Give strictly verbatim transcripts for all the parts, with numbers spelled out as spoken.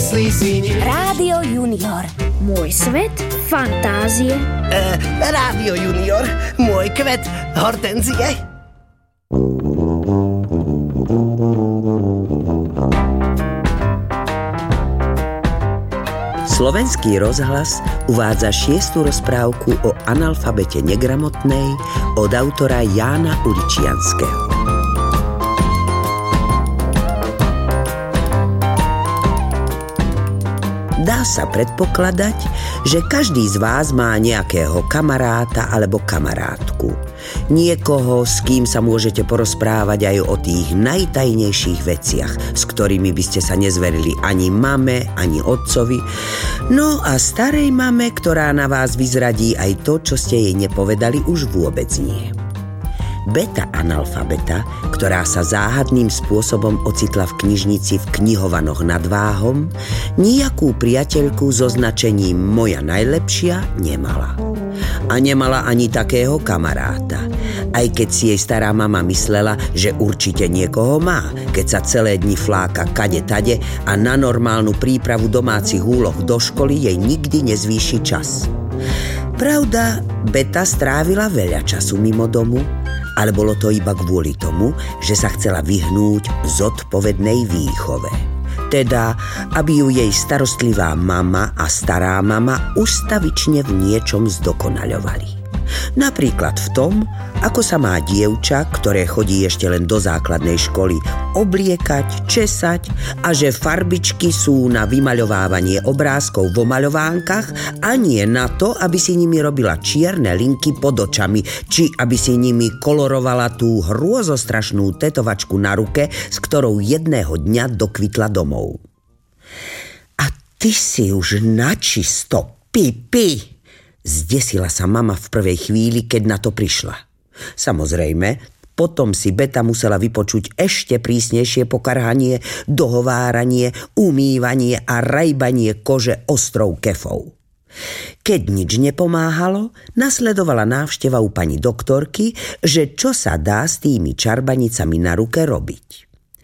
myslí si nič. Rádio Junior. Môj svet fantázie. E, Rádio Junior. Môj kvet hortenzie. Slovenský rozhlas uvádza šiestu rozprávku o analfabete negramotnej od autora Jána Uličianskeho. Dá sa predpokladať, že každý z vás má nejakého kamaráta alebo kamarátku. Niekoho, s kým sa môžete porozprávať aj o tých najtajnejších veciach, s ktorými by ste sa nezverili ani mame, ani otcovi. No a starej mame, ktorá na vás vyzradí aj to, čo ste jej nepovedali, už vôbec nie. Beta analfabeta, ktorá sa záhadným spôsobom ocitla v knižnici v Knihovanoch nad Váhom, nejakú priateľku so značením Moja najlepšia nemala. A nemala ani takého kamaráta. Aj keď si jej stará mama myslela, že určite niekoho má, keď sa celé dni fláka kade tade a na normálnu prípravu domácich úloh do školy jej nikdy nezvýši čas. Pravda, Beta strávila veľa času mimo domu, ale bolo to iba kvôli tomu, že sa chcela vyhnúť zodpovednej výchove. Teda, aby ju jej starostlivá mama a stará mama ustavične v niečom zdokonaľovali. Napríklad v tom, ako sa má dievča, ktoré chodí ešte len do základnej školy, obliekať, česať a že farbičky sú na vymaľovávanie obrázkov vo maľovánkach a nie na to, aby si nimi robila čierne linky pod očami, či aby si nimi kolorovala tú hrôzostrašnú tetovačku na ruke, s ktorou jedného dňa dokvitla domov. A ty si už načisto pipi! Zdesila sa mama v prvej chvíli, keď na to prišla. Samozrejme, potom si Beta musela vypočuť ešte prísnejšie pokarhanie, dohováranie, umývanie a rajbanie kože ostrou kefou. Keď nič nepomáhalo, nasledovala návšteva u pani doktorky, že čo sa dá s tými čarbanicami na ruke robiť.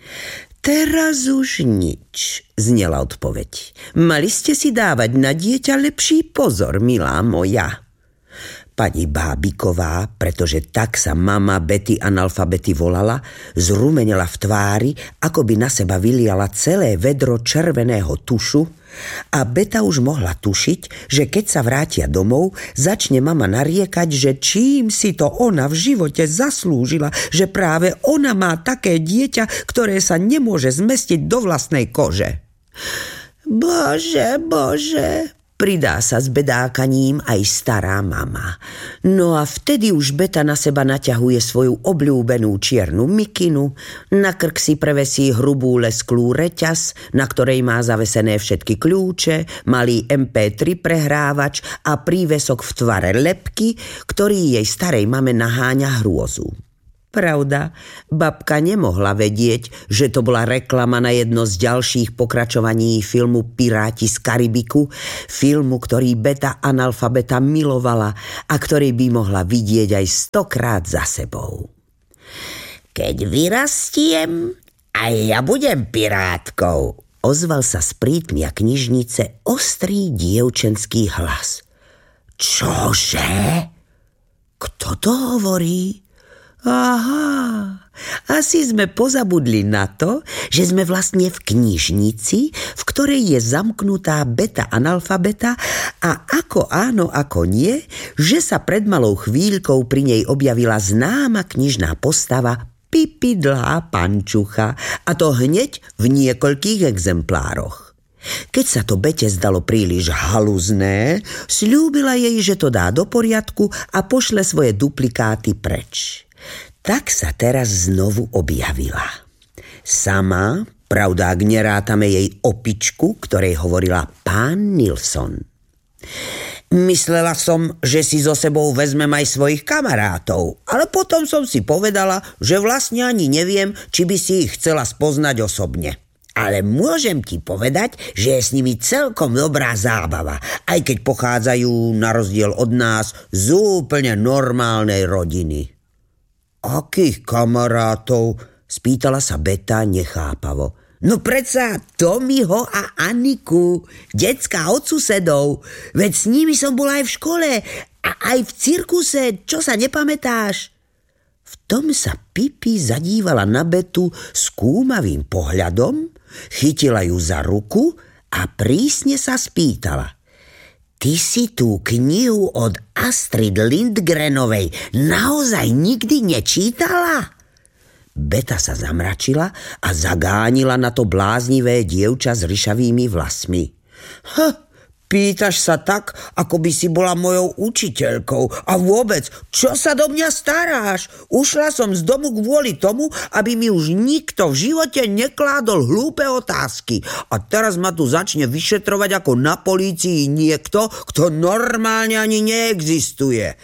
Teraz už nič, znela odpoveď. Mali ste si dávať na dieťa lepší pozor, milá moja. Pani Bábiková, pretože tak sa mama Betty analfabety volala, zrumenela v tvári, ako by na seba vyliala celé vedro červeného tušu a Beta už mohla tušiť, že keď sa vrátia domov, začne mama nariekať, že čím si to ona v živote zaslúžila, že práve ona má také dieťa, ktoré sa nemôže zmestiť do vlastnej kože. Bože, bože, pridá sa s bedákaním aj stará mama. No a vtedy už Beta na seba naťahuje svoju obľúbenú čiernu mikinu, na krk si prevesí hrubú lesklú reťaz, na ktorej má zavesené všetky kľúče, malý em pé tri prehrávač a prívesok v tvare lebky, ktorý jej starej mame naháňa hrôzu. Pravda, babka nemohla vedieť, že to bola reklama na jedno z ďalších pokračovaní filmu Piráti z Karibiku, filmu, ktorý Beta analfabeta milovala a ktorý by mohla vidieť aj stokrát za sebou. Keď vyrastiem, aj ja budem pirátkou, ozval sa z prítmia knižnice ostrý dievčenský hlas. Čože? Kto to hovorí? Aha, asi sme pozabudli na to, že sme vlastne v knižnici, v ktorej je zamknutá Beta analfabeta a ako áno, ako nie, že sa pred malou chvíľkou pri nej objavila známa knižná postava Pipi dlhá pančucha, a to hneď v niekoľkých exemplároch. Keď sa to Bete zdalo príliš haluzné, sľúbila jej, že to dá do poriadku a pošle svoje duplikáty preč. Tak sa teraz znovu objavila. Sama, pravda, ak nerátame jej opičku, ktorej hovorila pán Nilsson. Myslela som, že si so sebou vezmem aj svojich kamarátov, ale potom som si povedala, že vlastne ani neviem, či by si ich chcela spoznať osobne. Ale môžem ti povedať, že je s nimi celkom dobrá zábava, aj keď pochádzajú na rozdiel od nás z úplne normálnej rodiny. Akých kamarátov? Spýtala sa Beta nechápavo. No predsa Tomiho a Aniku, decka od susedov. Veď s nimi som bola aj v škole a aj v cirkuse, čo sa nepamätáš? V tom sa Pipi zadívala na Betu skúmavým pohľadom, chytila ju za ruku a prísne sa spýtala. Ty si tú knihu od Astrid Lindgrenovej naozaj nikdy nečítala? Beta sa zamračila a zagánila na to bláznivé dievča s ryšavými vlasmi. Ha, pýtaš sa tak, ako by si bola mojou učiteľkou. A vôbec, čo sa do mňa staráš? Ušla som z domu kvôli tomu, aby mi už nikto v živote nekládol hlúpe otázky. A teraz ma tu začne vyšetrovať ako na polícii niekto, kto normálne ani neexistuje.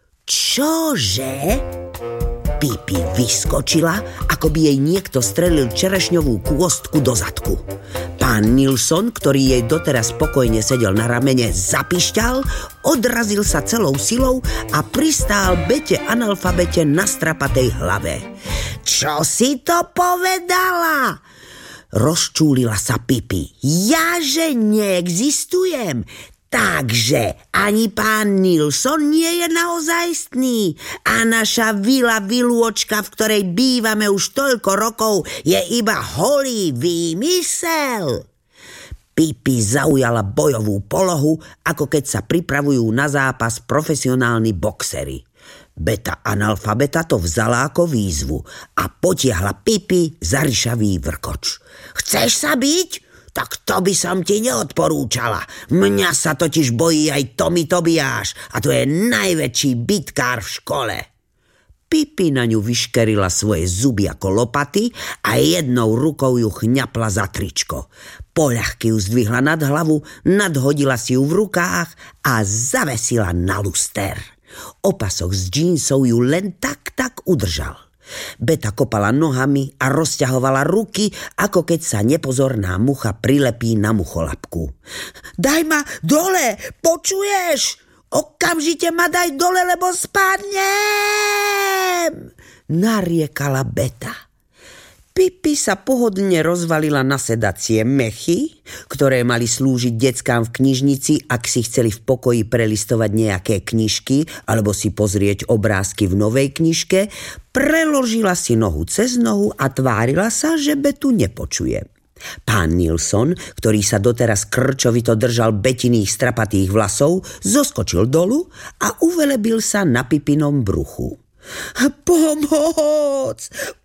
Čože? Pipi vyskočila, ako by jej niekto strelil čerešňovú kôstku do zadku. Pán Nilsson, ktorý jej doteraz spokojne sedel na ramene, zapišťal, odrazil sa celou silou a pristál Bete analfabete na strapatej hlave. Čo si to povedala? Rozčúlila sa Pipi. Ja, že neexistujem? Takže ani pán Nilsson nie je naozajstný a naša vila vilôčka, v ktorej bývame už toľko rokov, je iba holý výmysel. Pipi zaujala bojovú polohu, ako keď sa pripravujú na zápas profesionálni boxeri. Beta analfabeta to vzala ako výzvu a potiahla Pipi za ryšavý vrkoč. Chceš sa byť? Tak to by som ti neodporúčala. Mňa sa totiž bojí aj Tomi Tobiáš a to je najväčší bitkár v škole. Pipi na ňu vyškerila svoje zuby ako lopaty a jednou rukou ju chňapla za tričko. Poľahky ju zdvihla nad hlavu, nadhodila si ju v rukách a zavesila na luster. Opasok z džínsov ju len tak tak udržal. Beta kopala nohami a rozťahovala ruky, ako keď sa nepozorná mucha prilepí na mucholapku. Daj ma dole, počuješ? Okamžite ma daj dole, lebo spadnem! Nariekala Beta. Pipi sa pohodlne rozvalila na sedacie mechy, ktoré mali slúžiť deckám v knižnici, ak si chceli v pokoji prelistovať nejaké knižky alebo si pozrieť obrázky v novej knižke, preložila si nohu cez nohu a tvárila sa, že Betu nepočuje. Pán Nilsson, ktorý sa doteraz krčovito držal Betiných strapatých vlasov, zoskočil dolu a uvelebil sa na Pipinom bruchu. Pomoc!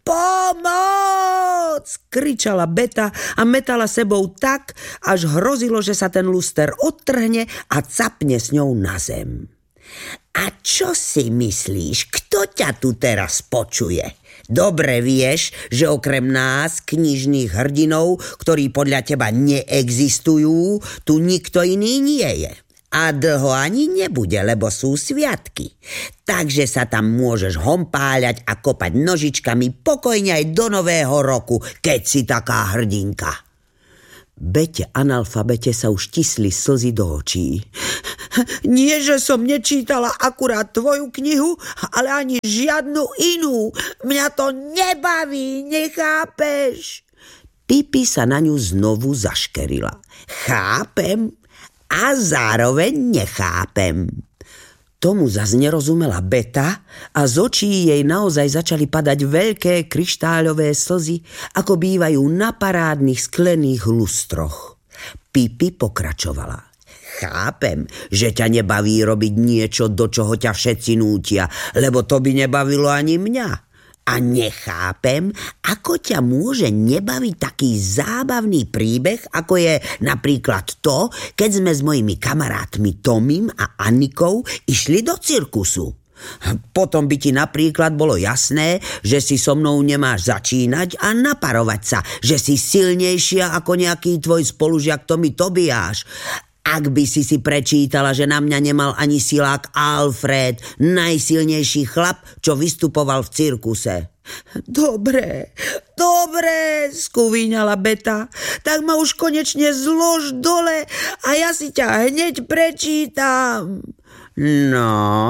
Pomoc! Kričala Beta a metala sebou tak, až hrozilo, že sa ten luster odtrhne a capne s ňou na zem. A čo si myslíš, kto ťa tu teraz počuje? Dobre vieš, že okrem nás, knižných hrdinov, ktorí podľa teba neexistujú, tu nikto iný nie je. A dlho ani nebude, lebo sú sviatky. Takže sa tam môžeš hompáľať a kopať nožičkami pokojne aj do nového roku, keď si taká hrdinka. Bete analfabete sa už tisli slzy do očí. Nie, že som nečítala akurát tvoju knihu, ale ani žiadnu inú. Mňa to nebaví, nechápeš? Pipi sa na ňu znovu zaškerila. Chápem a zároveň nechápem. Tomu zas nerozumela Beta a z očí jej naozaj začali padať veľké kryštáľové slzy, ako bývajú na parádnych sklených lustroch. Pipi pokračovala. Chápem, že ťa nebaví robiť niečo, do čoho ťa všetci nútia, lebo to by nebavilo ani mňa. A nechápem, ako ťa môže nebaviť taký zábavný príbeh, ako je napríklad to, keď sme s mojimi kamarátmi Tomim a Anikou išli do cirkusu. Potom by ti napríklad bolo jasné, že si so mnou nemáš začínať a naparovať sa, že si silnejšia ako nejaký tvoj spolužiak Tomi Tobiáš. Ak by si si prečítala, že na mňa nemal ani silák Alfred, najsilnejší chlap, čo vystupoval v cirkuse. Dobre, dobre, skúvíňala Beta, tak ma už konečne zlož dole a ja si ťa hneď prečítam. No,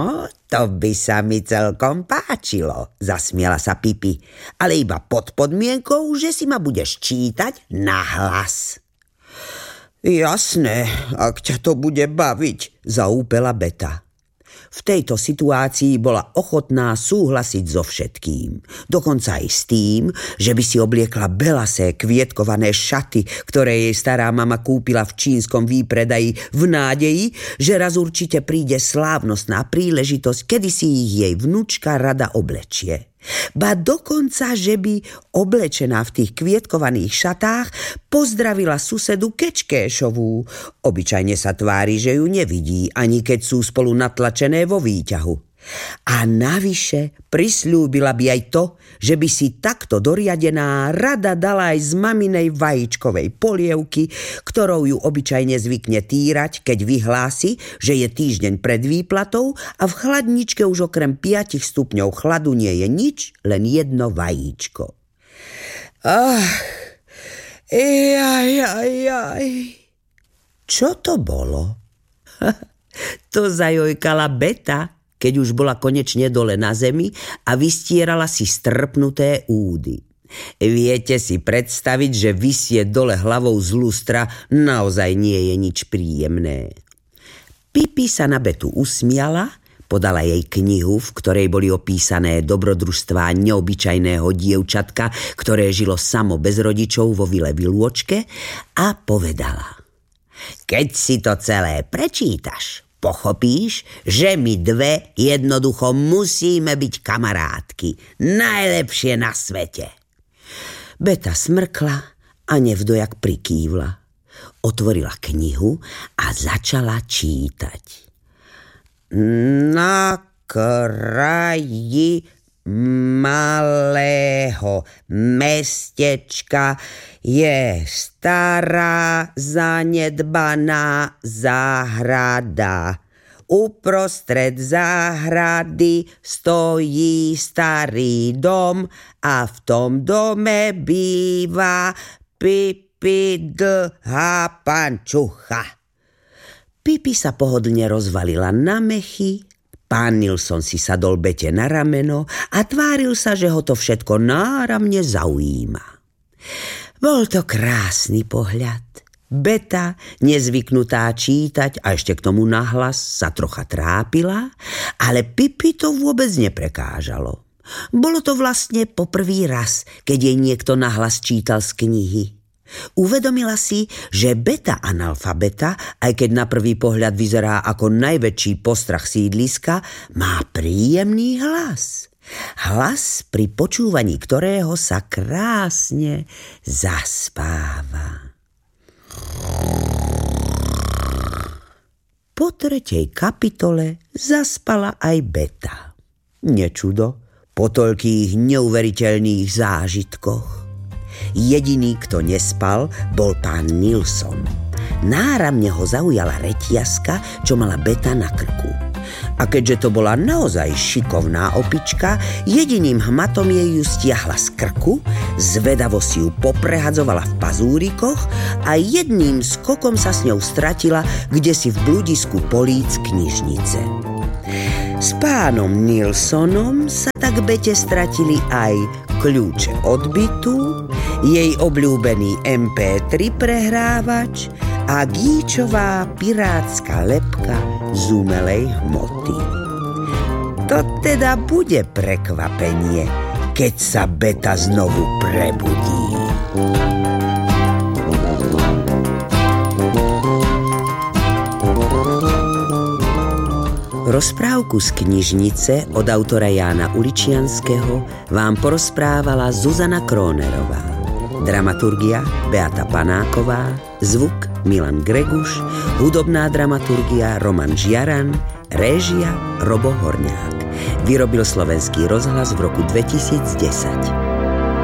To by sa mi celkom páčilo, zasmiala sa Pipi, ale iba pod podmienkou, že si ma budeš čítať nahlas. Jasné, ak ťa to bude baviť, zaúpela Beta. V tejto situácii bola ochotná súhlasiť so všetkým. Dokonca aj s tým, že by si obliekla belasé kvietkované šaty, ktoré jej stará mama kúpila v čínskom výpredaji v nádeji, že raz určite príde slávnostná príležitosť, kedy si ich jej vnúčka rada oblečie. Ba dokonca, že by oblečená v tých kvietkovaných šatách pozdravila susedu Kečkéšovú. Obyčajne sa tvári, že ju nevidí, ani keď sú spolu natlačené vo výťahu. A navyše prisľúbila by aj to, že by si takto doriadená rada dala aj z maminej vajíčkovej polievky, ktorou ju obyčajne zvykne týrať, keď vyhlási, že je týždeň pred výplatou a v chladničke už okrem piatich stupňov chladu nie je nič, len jedno vajíčko. Ach, jaj, jaj, jaj. Čo to bolo? To zajojkala Beta, keď už bola konečne dole na zemi a vystierala si strpnuté údy. Viete si predstaviť, že visieť dole hlavou z lustra naozaj nie je nič príjemné. Pipi sa na Betu usmiala, podala jej knihu, v ktorej boli opísané dobrodružstvá neobyčajného dievčatka, ktoré žilo samo bez rodičov vo vile Vilôčke, a povedala: Keď si to celé prečítaš, pochopíš, že my dve jednoducho musíme byť kamarátky. Najlepšie na svete. Beta smrkla a nevdojak prikývla. Otvorila knihu a začala čítať. Na kraji malého mestečka je stará zanedbaná záhrada. Uprostred záhrady stojí starý dom a v tom dome býva Pipi dlhá pančucha. Pipi sa pohodlne rozvalila na mechy, pán Nilsson si sadol Bete na rameno a tváril sa, že ho to všetko náramne zaujíma. Bol to krásny pohľad. Beta, nezvyknutá čítať a ešte k tomu nahlas, sa trocha trápila, ale Pipi to vôbec neprekážalo. Bolo to vlastne poprvý raz, keď jej niekto nahlas čítal z knihy. Uvedomila si, že Beta analfabeta, aj keď na prvý pohľad vyzerá ako najväčší postrach sídliska, má príjemný hlas. Hlas, pri počúvaní ktorého sa krásne zaspáva. Po tretej kapitole zaspala aj Beta. Nečudo, po toľkých neuveriteľných zážitkoch. Jediný, kto nespal, bol pán Nilsson. Náramne ho zaujala reťazka, čo mala Beta na krku. A keďže to bola naozaj šikovná opička, jediným hmatom jej ju stiahla z krku, zvedavo si ju poprehadzovala v pazúrikoch a jedným skokom sa s ňou stratila kdesi v bludisku políc knižnice. S pánom Nilssonom sa tak Bete stratili aj kľúče od bytu, jej obľúbený em pé tri prehrávač a gíčová pirátska lebka z umelej hmoty. To teda bude prekvapenie, keď sa Beta znovu prebudí. Rozprávku z knižnice od autora Jána Uličianskeho vám porozprávala Zuzana Krónerová. Dramaturgia Beata Panáková, zvuk Milan Greguš, hudobná dramaturgia Roman Žiaran, réžia Robo Horňák. Vyrobil Slovenský rozhlas v roku dvetisícdesať.